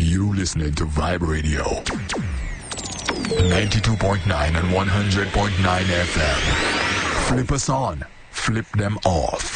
You listening to Vibe Radio. 92.9 and 100.9 FM. Flip us on. Flip them off.